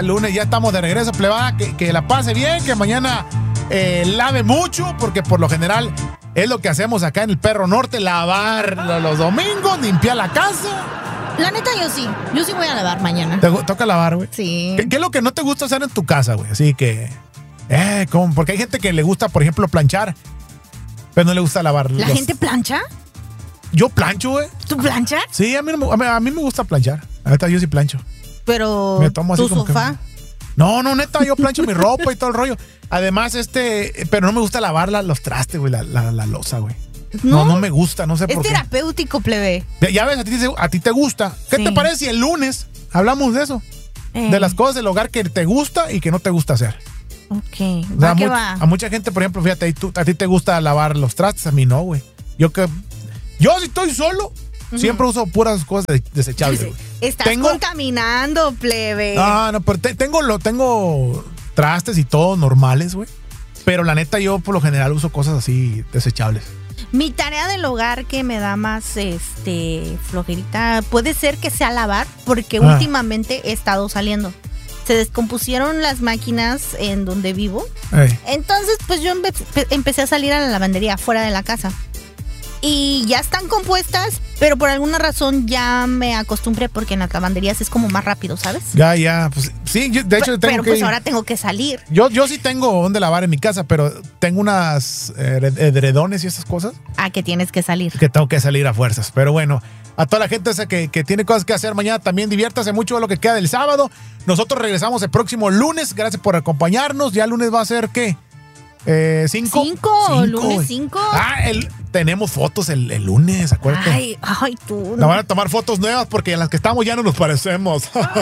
lunes, ya estamos de regreso, plebada. Que la pase bien, que mañana lave mucho, porque por lo general es lo que hacemos acá en el Perro Norte, lavar los domingos, limpiar la casa. La neta, yo sí voy a lavar mañana. ¿Te toca lavar, güey? Sí. ¿Qué es lo que no te gusta hacer en tu casa, güey? Así que, porque hay gente que le gusta, por ejemplo, planchar, pero no le gusta lavar. ¿La gente plancha? Yo plancho, güey. ¿Tú planchas? Sí, a mí me gusta planchar. Ahorita yo sí plancho. Pero, me tomo así ¿tu como sofá? No, neta, yo plancho mi ropa y todo el rollo. Además, pero no me gusta lavar los trastes, güey, la loza, güey. No me gusta, no sé por qué. Es terapéutico, plebe. Ya ves, a ti te gusta. ¿Qué te parece si el lunes hablamos de eso? De las cosas del hogar que te gusta y que no te gusta hacer. Ok, o sea, va. A mucha gente, por ejemplo, fíjate, a ti te gusta lavar los trastes, a mí no, güey. Yo si estoy solo, siempre uso puras cosas desechables, güey. Estás contaminando, plebe. No, pero tengo trastes y todo normales, güey. Pero la neta, yo por lo general uso cosas así desechables. Mi tarea del hogar que me da más flojerita puede ser que sea lavar, porque últimamente he estado saliendo. Se descompusieron las máquinas en donde vivo. Entonces, pues yo empecé a salir a la lavandería fuera de la casa. Y ya están compuestas, pero por alguna razón ya me acostumbré porque en las lavanderías es como más rápido, ¿sabes? Ya, pues sí, de hecho tengo pues ahora tengo que salir. Yo sí tengo donde lavar en mi casa, pero tengo unas edredones y esas cosas. Que tienes que salir. Que tengo que salir a fuerzas, pero bueno. A toda la gente esa que tiene cosas que hacer mañana, también diviértase mucho de lo que queda del sábado. Nosotros regresamos el próximo lunes. Gracias por acompañarnos. Ya el lunes va a ser, ¿qué? 5. Lunes 5. Tenemos fotos el lunes, acuérdate. Ay, tú. Nos van a tomar fotos nuevas porque en las que estamos ya no nos parecemos.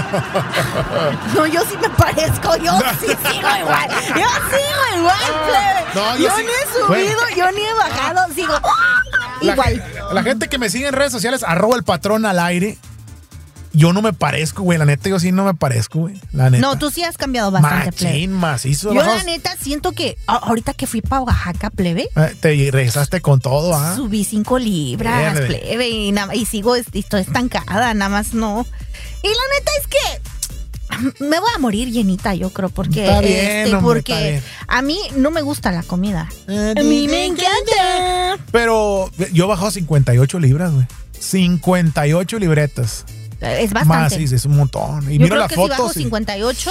No, yo sí me parezco. Yo sí sigo igual. Yo sigo igual, plebe. No, yo ni he subido, yo ni he bajado. Sigo igual. La gente que me sigue en redes sociales, @elpatrón_al_aire. Yo no me parezco, güey. La neta, yo sí no me parezco, güey. La neta. No, tú sí has cambiado bastante, plebe. Macizo. Yo, la neta, siento que ahorita que fui para Oaxaca, plebe. Te regresaste con todo, ¿ah? Subí 5 libras, plebe. Y sigo, estoy estancada, nada más no. Y la neta es que me voy a morir llenita, yo creo, porque está bien, porque a mí no me gusta la comida. A mí me encanta. Pero yo he bajado 58 libras, güey. 58 libretas. Es bastante. Más, sí, es un montón. Y yo miro creo la que foto. Si bajo 58,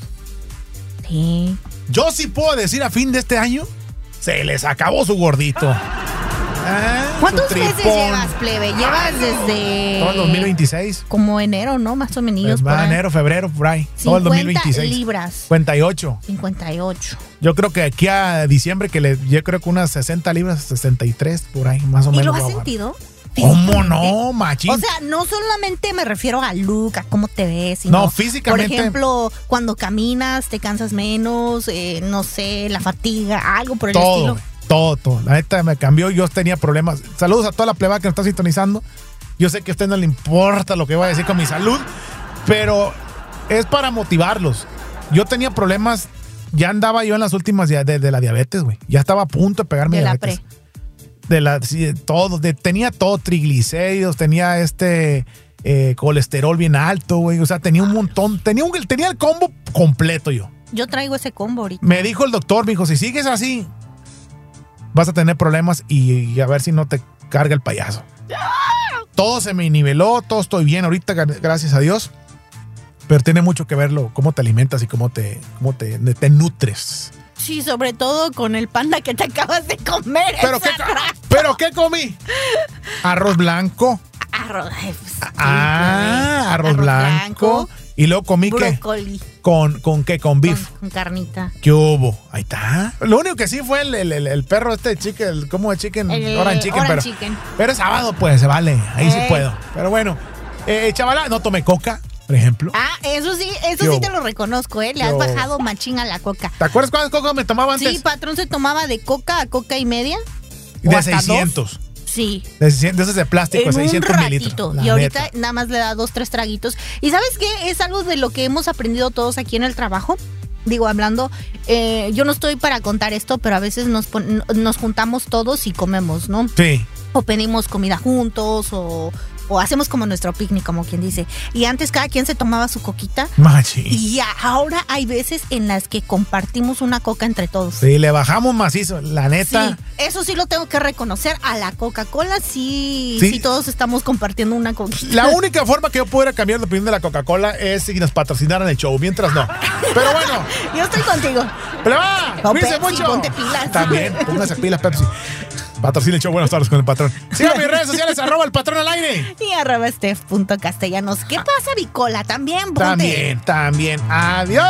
sí. Yo sí puedo decir a fin de este año, se les acabó su gordito. ¿Cuántos meses llevas, plebe? Llevas desde... Todo el 2026. Como enero, ¿no? Más o menos. Va enero, febrero, por ahí. Todo el 2026. Libras. 58. Yo creo que aquí a diciembre yo creo que unas 60 libras, 63, por ahí, más o menos. ¿Y lo has sentido? ¿Cómo no, machín? O sea, no solamente me refiero al look, a cómo te ves, sino, no, físicamente. Por ejemplo, cuando caminas, te cansas menos, no sé, la fatiga, algo por el estilo. Todo. La neta me cambió. Yo tenía problemas. Saludos a toda la plebada que nos está sintonizando. Yo sé que a usted no le importa lo que voy a decir con mi salud, pero es para motivarlos. Yo tenía problemas. Ya andaba yo en las últimas de la diabetes, güey. Ya estaba a punto de pegarme diabetes. Tenía todo, triglicéridos, tenía colesterol bien alto, güey. O sea, tenía un montón. Tenía el combo completo yo. Yo traigo ese combo ahorita. Me dijo el doctor, me dijo, si sigues así, vas a tener problemas y a ver si no te carga el payaso. Todo se me niveló, todo estoy bien ahorita, gracias a Dios. Pero tiene mucho que verlo, cómo te alimentas y cómo te nutres. Sí, sobre todo con el panda que te acabas de comer. ¿Pero qué comí? Arroz blanco. Arroz blanco. Y luego comí brócoli. ¿Con qué? Con beef. Con carnita. ¿Qué hubo? Ahí está. Lo único que sí fue el perro chicken, ¿cómo de chicken? Orange chicken. Pero es sábado, pues, se vale. Ahí sí puedo. Pero bueno, chavala, no tomé coca, por ejemplo. Eso sí te lo reconozco, Le has bajado machín a la coca. ¿Te acuerdas cuántas cocas me tomaba antes? Sí, patrón se tomaba de coca a coca y media. De 600. Sí. De esos de plástico, 600 mililitros. Y ahorita nada más le da 2-3 traguitos. ¿Y sabes qué? Es algo de lo que hemos aprendido todos aquí en el trabajo. Digo, hablando, yo no estoy para contar esto, pero a veces nos juntamos todos y comemos, ¿no? Sí. O pedimos comida juntos, o hacemos como nuestro picnic, como quien dice. Y antes cada quien se tomaba su coquita. Machi. Y ahora hay veces en las que compartimos una coca entre todos. Sí, le bajamos macizo, la neta. Sí, eso sí lo tengo que reconocer. A la Coca-Cola sí todos estamos compartiendo una coquita. La única forma que yo pudiera cambiar de opinión de la Coca-Cola es si nos patrocinaran el show, mientras no. Pero bueno. Yo estoy contigo. Pero va, cuídense mucho. Ponte pilas. También, póngase pilas, Pepsi. Patrocina el show, buenas tardes con el patrón. Sigan mis redes sociales, @el patrón al aire. Y @steph.castellanos. ¿Qué pasa, Bicola? También, ponte. También. Adiós.